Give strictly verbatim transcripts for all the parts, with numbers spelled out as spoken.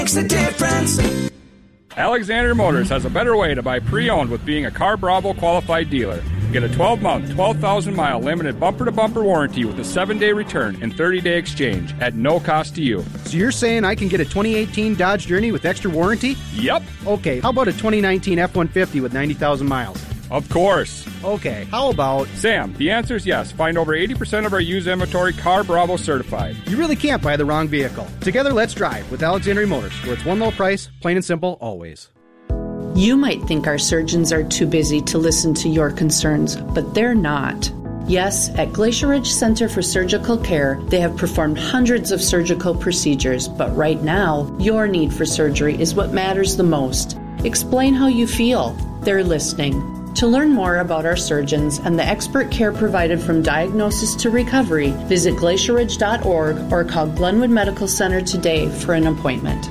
Makes a difference. Alexander Motors has a better way to buy pre-owned with being a Car Bravo qualified dealer. Get a twelve-month, twelve thousand mile limited bumper-to-bumper warranty with a seven-day return and thirty-day exchange at no cost to you. So you're saying I can get a twenty eighteen Dodge Journey with extra warranty? Yep. Okay, how about a twenty nineteen F one fifty with ninety thousand miles? Of course. Okay, how about... Sam, the answer is yes. Find over eighty percent of our used inventory Car Bravo certified. You really can't buy the wrong vehicle. Together, let's drive with Alexandria Motors, where it's one low price, plain and simple, always. You might think our surgeons are too busy to listen to your concerns, but they're not. Yes, at Glacier Ridge Center for Surgical Care, they have performed hundreds of surgical procedures, but right now, your need for surgery is what matters the most. Explain how you feel. They're listening. To learn more about our surgeons and the expert care provided from diagnosis to recovery, visit glacier ridge dot org or call Glenwood Medical Center today for an appointment.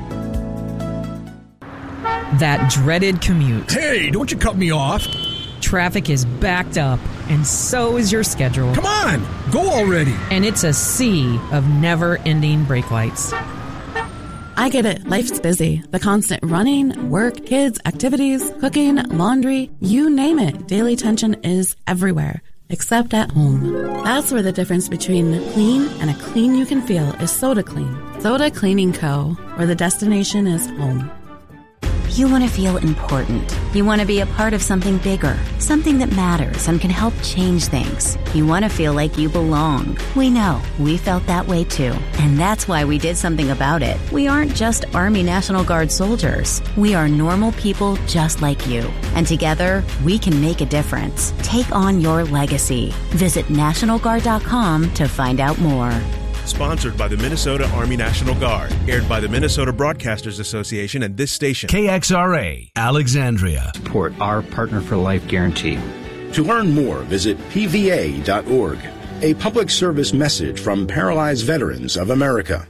That dreaded commute. Hey, don't you cut me off. Traffic is backed up, and so is your schedule. Come on, go already. And it's a sea of never-ending brake lights. I get it. Life's busy. The constant running, work, kids, activities, cooking, laundry, you name it. Daily tension is everywhere, except at home. That's where the difference between clean and a clean you can feel is Soda Clean. Soda Cleaning Co., where the destination is home. You want to feel important. You want to be a part of something bigger, something that matters and can help change things. You want to feel like you belong. We know. We felt that way too. And that's why we did something about it. We aren't just Army National Guard soldiers. We are normal people just like you. And together, we can make a difference. Take on your legacy. Visit national guard dot com to find out more. Sponsored by the Minnesota Army National Guard. Aired by the Minnesota Broadcasters Association and this station. K X R A, Alexandria. Support our Partner for Life guarantee. To learn more, visit P V A dot org. A public service message from Paralyzed Veterans of America.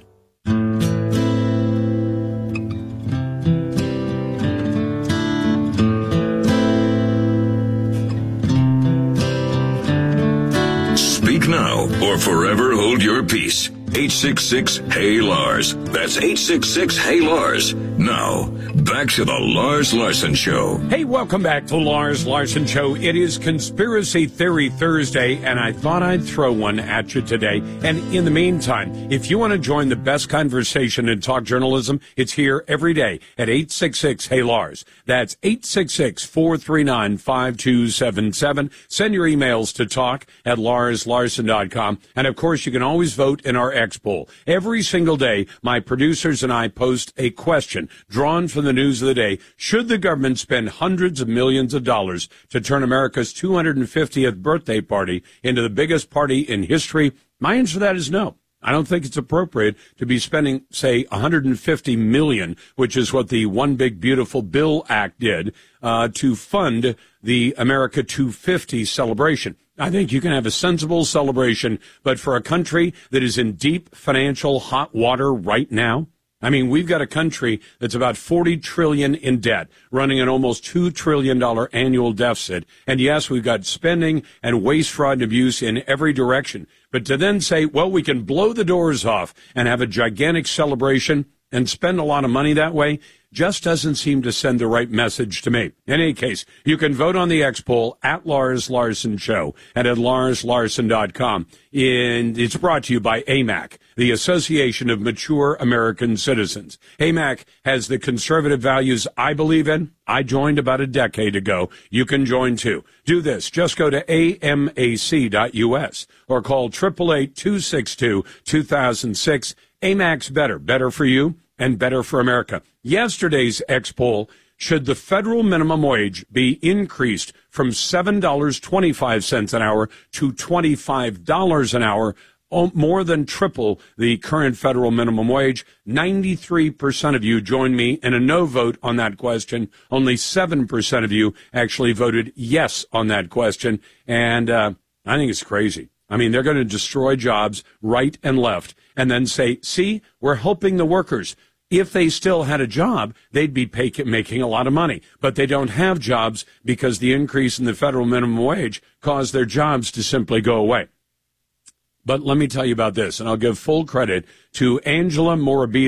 Speak now or forever hold your peace. eight six six, Hey Lars. That's eight six six, Hey Lars. Now, back to the Lars Larson Show. Hey, welcome back to Lars Larson Show. It is Conspiracy Theory Thursday, and I thought I'd throw one at you today. And in the meantime, if you want to join the best conversation in talk journalism, it's here every day at eight six six, Hey Lars. That's eight six six, four three nine, five two seven seven. Send your emails to talk at lars larson dot com. And, of course, you can always vote in our X poll. Every single day, my producers and I post a question drawn from the news of the day. Should the government spend hundreds of millions of dollars to turn America's two hundred fiftieth birthday party into the biggest party in history? My answer to that is no. I don't think it's appropriate to be spending, say, one hundred fifty million dollars, which is what the One Big Beautiful Bill Act did, uh, to fund the America two fifty celebration. I think you can have a sensible celebration, but for a country that is in deep financial hot water right now, I mean, we've got a country that's about forty trillion dollars in debt, running an almost two trillion dollars annual deficit. And yes, we've got spending and waste, fraud, and abuse in every direction. But to then say, well, we can blow the doors off and have a gigantic celebration and spend a lot of money that way just doesn't seem to send the right message to me. In any case, you can vote on the X poll at Lars Larson Show and at lars larson dot com. And it's brought to you by A M A C, the Association of Mature American Citizens. A M A C has the conservative values I believe in. I joined about a decade ago. You can join too. Do this. Just go to A M A C dot U S or call eight eight eight, two six two, two thousand six. A M A C's better. Better for you and better for America. Yesterday's X poll, should the federal minimum wage be increased from seven dollars and twenty-five cents an hour to twenty-five dollars an hour, more than triple the current federal minimum wage? ninety-three percent of you joined me in a no vote on that question. Only seven percent of you actually voted yes on that question. And uh, I think it's crazy. I mean, they're going to destroy jobs right and left and then say, see, we're helping the workers. If they still had a job, they'd be pay- making a lot of money. But they don't have jobs because the increase in the federal minimum wage caused their jobs to simply go away. But let me tell you about this, and I'll give full credit to Angela Morabito.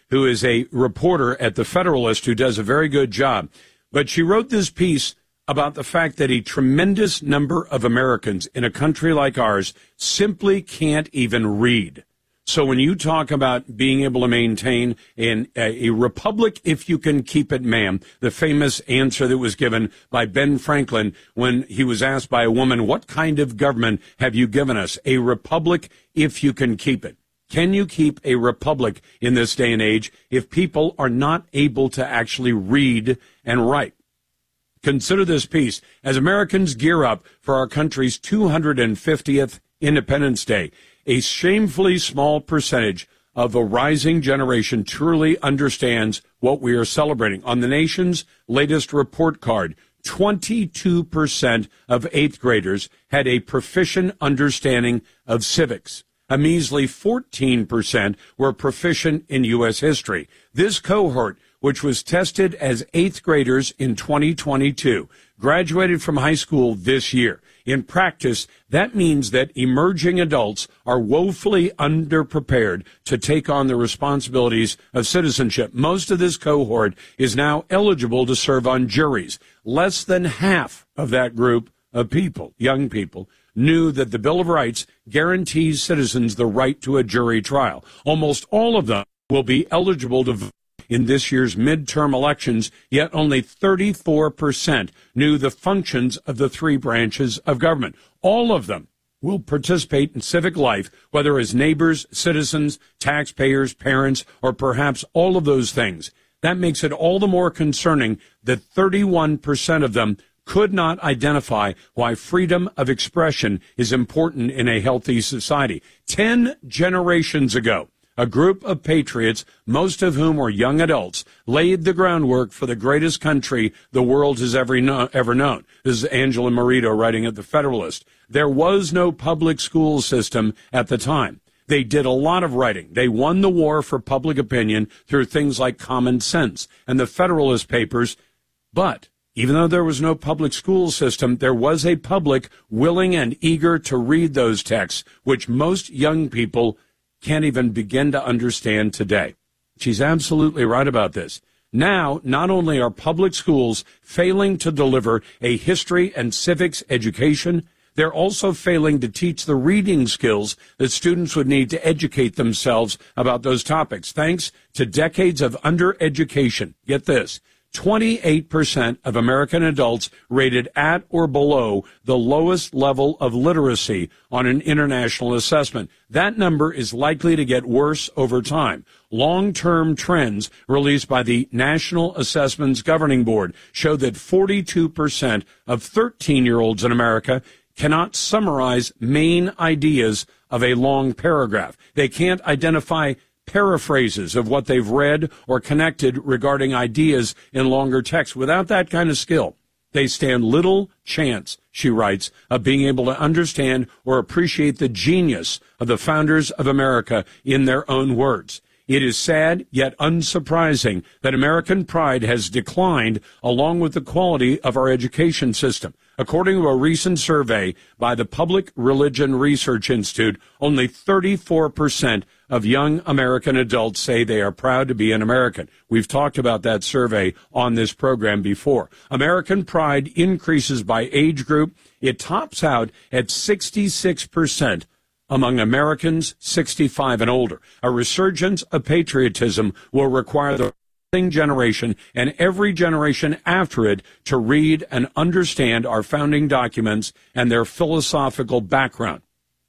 who is a reporter at The Federalist who does a very good job. But she wrote this piece about the fact that a tremendous number of Americans in a country like ours simply can't even read. So when you talk about being able to maintain an, a, a republic, if you can keep it, ma'am, the famous answer that was given by Ben Franklin when he was asked by a woman, what kind of government have you given us? A republic, if you can keep it. Can you keep a republic in this day and age if people are not able to actually read and write? Consider this piece. As Americans gear up for our country's two hundred fiftieth Independence Day, a shamefully small percentage of a rising generation truly understands what we are celebrating. On the nation's latest report card, twenty-two percent of eighth graders had a proficient understanding of civics. A measly fourteen percent were proficient in U S history. This cohort, which was tested as eighth graders in twenty twenty-two, graduated from high school this year. In practice, that means that emerging adults are woefully underprepared to take on the responsibilities of citizenship. Most of this cohort is now eligible to serve on juries. Less than half of that group of people, young people, knew that the Bill of Rights guarantees citizens the right to a jury trial. Almost all of them will be eligible to vote in this year's midterm elections, yet only thirty-four percent knew the functions of the three branches of government. All of them will participate in civic life, whether as neighbors, citizens, taxpayers, parents, or perhaps all of those things. That makes it all the more concerning that thirty-one percent of them could not identify why freedom of expression is important in a healthy society. Ten generations ago, a group of patriots, most of whom were young adults, laid the groundwork for the greatest country the world has ever, know, ever known. This is Angela Morito writing at The Federalist. There was no public school system at the time. They did a lot of writing. They won the war for public opinion through things like Common Sense and the Federalist Papers. But even though there was no public school system, there was a public willing and eager to read those texts, which most young people can't even begin to understand today. She's absolutely right about this. Now, not only are public schools failing to deliver a history and civics education, they're also failing to teach the reading skills that students would need to educate themselves about those topics. Thanks to decades of undereducation, get this, twenty-eight percent of American adults rated at or below the lowest level of literacy on an international assessment. That number is likely to get worse over time. Long-term trends released by the National Assessments Governing Board show that forty-two percent of thirteen-year-olds in America cannot summarize main ideas of a long paragraph. They can't identify paraphrases of what they've read or connected regarding ideas in longer text. Without that kind of skill, they stand little chance, she writes, of being able to understand or appreciate the genius of the founders of America in their own words. It is sad, yet unsurprising, that American pride has declined along with the quality of our education system. According to a recent survey by the Public Religion Research Institute, only thirty-four percent of young American adults say they are proud to be an American. We've talked about that survey on this program before. American pride increases by age group. It tops out at sixty-six percent among Americans sixty-five and older. A resurgence of patriotism will require the generation and every generation after it to read and understand our founding documents and their philosophical background.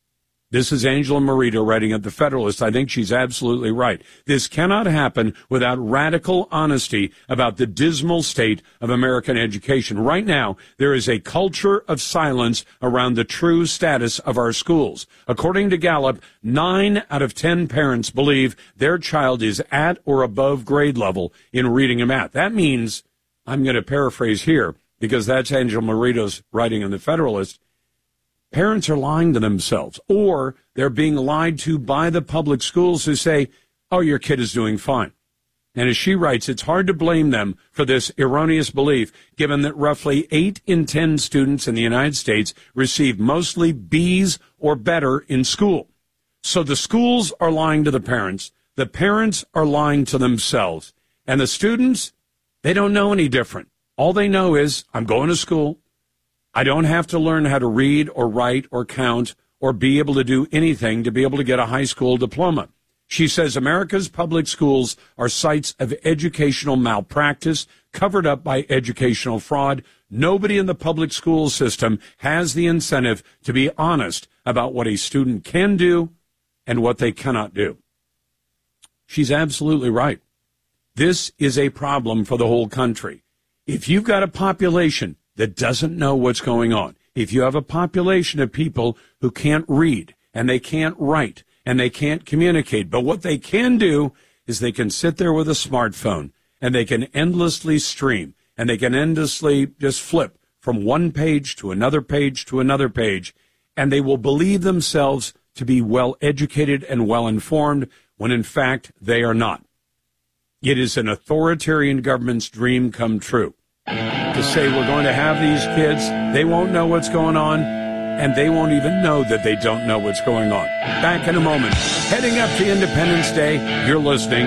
This is Angela Morito writing at The Federalist. I think she's absolutely right. This cannot happen without radical honesty about the dismal state of American education. Right now, there is a culture of silence around the true status of our schools. According to Gallup, nine out of ten parents believe their child is at or above grade level in reading and math. That means, I'm going to paraphrase here, because that's Angela Morito's writing in The Federalist, parents are lying to themselves, or they're being lied to by the public schools who say, oh, your kid is doing fine. And as she writes, it's hard to blame them for this erroneous belief, given that roughly eight in ten students in the United States receive mostly B's or better in school. So the schools are lying to the parents, The parents are lying to themselves. And the students, they don't know any different. All they know is, I'm going to school. I don't have to learn how to read or write or count or be able to do anything to be able to get a high school diploma. She says America's public schools are sites of educational malpractice covered up by educational fraud. Nobody in the public school system has the incentive to be honest about what a student can do and what they cannot do. She's absolutely right. This is a problem for the whole country. If you've got a population that doesn't know what's going on, if you have a population of people who can't read and they can't write and they can't communicate, but what they can do is they can sit there with a smartphone and they can endlessly stream and they can endlessly just flip from one page to another page to another page, and they will believe themselves to be well educated and well informed when in fact they are not. It is an authoritarian government's dream come true to say we're going to have these kids, they won't know what's going on, and they won't even know that they don't know what's going on. Back in a moment. Heading up to Independence Day, you're listening